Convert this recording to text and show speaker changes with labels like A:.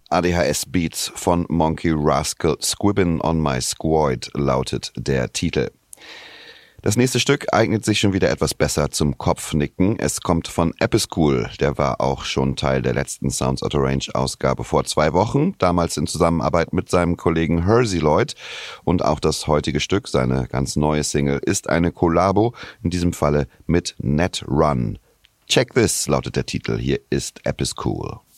A: ADHS Beats von Monkey Rascal. Squibbin' on my squad lautet der Titel. Das nächste Stück eignet sich schon wieder etwas besser zum Kopfnicken. Es kommt von Episcool. Der war auch schon Teil der letzten Sounds Out of Range Ausgabe vor 2 Wochen, damals in Zusammenarbeit mit seinem Kollegen Hersey Lloyd. Und auch das heutige Stück, seine ganz neue Single, ist eine Kollabo, in diesem Falle mit Netrun. Check This lautet der Titel. Hier ist Episcool.